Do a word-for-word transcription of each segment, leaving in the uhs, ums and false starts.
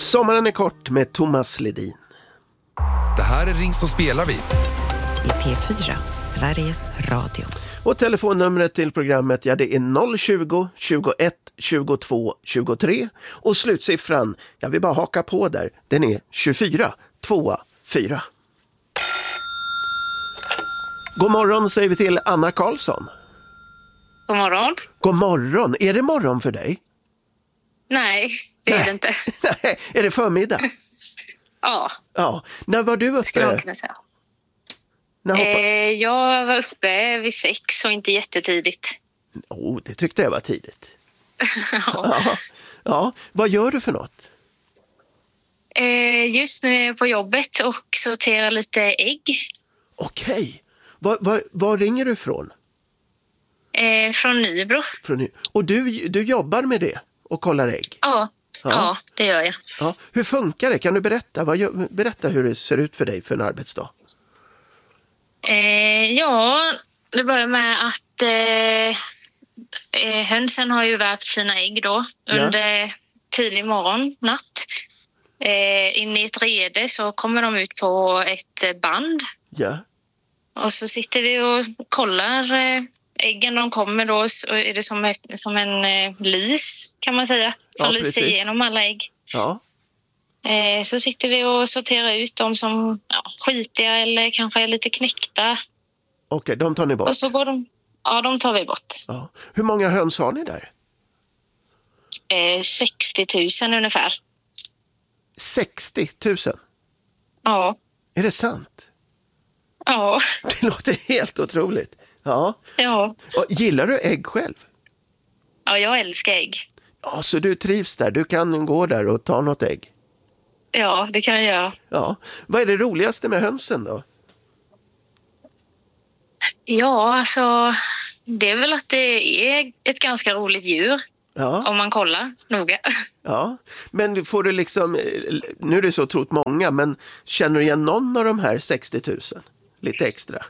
Sommaren är kort med Thomas Ledin. Det här är Ring så spelar vi. I P fyra, Sveriges Radio. Och telefonnumret till programmet, ja, det är noll tjugo, tjugoett, tjugotvå, tjugotre. Och slutsiffran, jag vill bara haka på där, den är tjugofyra, två, fyra. God morgon säger vi till Anna Karlsson. God morgon. God morgon. Är det morgon för dig? Nej, det är Nej. det inte. Nej, är det förmiddag? Ja, Ja. När var du skulle man uppe? kunna säga. När hoppa... Eh, jag var uppe vid sex och inte jättetidigt. oh, det tyckte jag var tidigt. ja. Ja. Ja. Vad gör du för något? eh, just nu är jag på jobbet och sorterar lite ägg. Okej. Var, var, var ringer du ifrån? Eh, från Nybro. Från nu. Och du, du jobbar med det och kollar ägg? Ja, Ja. ja. det gör jag. Ja. Hur funkar det? Kan du berätta? Vad gör, berätta hur det ser ut för dig för en arbetsdag. Eh, ja, det börjar med att eh, eh, hönsen har ju värpt sina ägg då Ja. under tidig morgon, natt. Eh, in i ett rede så kommer de ut på ett band. Ja. Och så sitter vi och kollar eh, äggen. De kommer då, så är det som, ett, som en eh, lys kan man säga. Som Ja, lyser precis. igenom alla ägg. Ja. Eh, så sitter vi och sorterar ut dem som ja, skitiga eller kanske är lite knäckta. Okej, de tar ni bort. Och så går de, ja de tar vi bort. Ja. Hur många höns har ni där? Eh, sextio tusen ungefär. sextio tusen. Ja, Är det sant? ja, Det låter helt otroligt. Ja. ja. Och gillar du ägg själv? Ja, jag älskar ägg. Ja, så du trivs där. Du kan gå där och ta något ägg. Ja, det kan jag göra. Ja. Vad är det roligaste med hönsen då? Ja, alltså det är väl att det är ett ganska roligt djur. Ja. Om man kollar noga. Ja. Men får du liksom, nu är det så otroligt många, men känner du igen någon av de här sextio tusen? Lite extra?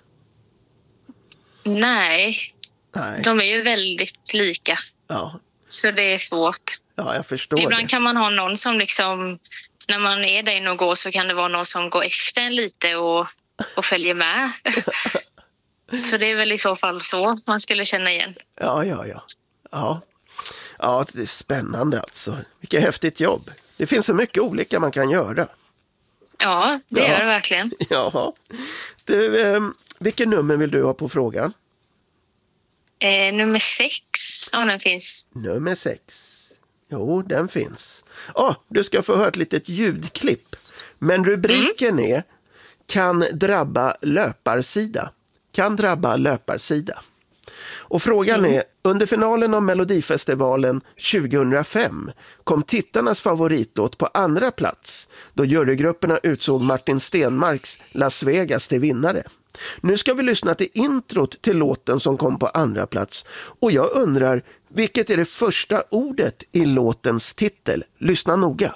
Nej, Nej. de är ju väldigt lika. Ja. Så det är svårt. Ja, jag förstår Ibland det. kan man ha någon som liksom, när man är där inne och går så kan det vara någon som går efter en lite och, och följer med. Så det är väl i så fall så man skulle känna igen. Ja, ja, ja. Ja. Ja, det är spännande alltså. Vilket häftigt jobb. Det finns så mycket olika man kan göra. Ja, det Ja. gör det verkligen. Ja. Du, eh, vilken nummer vill du ha på frågan? Eh, nummer sex, om den finns. Nummer sex. Jo, den finns. Ja, du ska få höra ett litet ljudklipp. Men rubriken mm. är kan drabba löparsida. Kan drabba löparsida. Och frågan mm. är, under finalen av Melodifestivalen tjugohundrafem kom tittarnas favoritlåt på andra plats då jurygrupperna utsåg Martin Stenmarks Las Vegas till vinnare. Nu ska vi lyssna till introt till låten som kom på andra plats. Och jag undrar, vilket är det första ordet i låtens titel? Lyssna noga.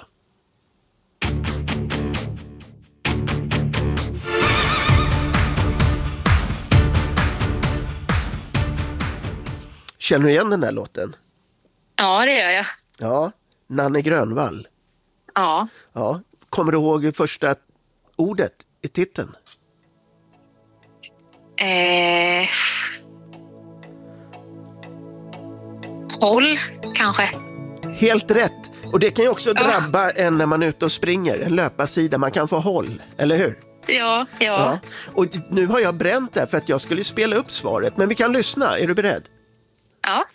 Känner du igen den här låten? Ja, det gör jag. Ja, Nanne Grönvall. Ja. Ja. Kommer du ihåg första ordet i titeln? Eh... Håll, kanske. Helt rätt. Och det kan ju också drabba oh. en när man är ute och springer. En löparsida, man kan få håll, eller hur? Ja, ja, ja. Och nu har jag bränt det för att jag skulle spela upp svaret. Men vi kan lyssna, är du beredd? Ja.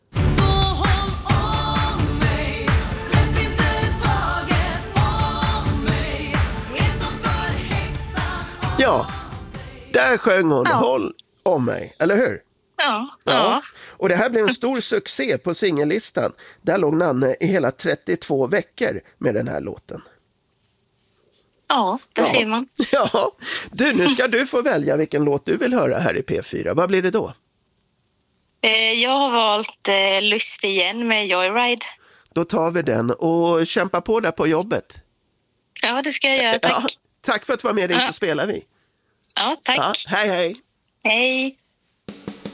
Ja, där sjöng hon ja. Håll om mig, eller hur? Ja, ja. ja. Och det här blev en stor succé på singellistan. Där låg Nanne i hela trettiotvå veckor med den här låten. Ja, det ja. ser man. Ja, du, nu ska du få välja vilken låt du vill höra här i P fyra. Vad blir det då? Eh, jag har valt eh, Lust igen med Joyride. Då tar vi den och kämpa på där på jobbet. Ja, det ska jag göra, tack. Ja, tack för att du var med dig, ja. så spelar vi. Ja, tack. Ja, hej, hej. Hej.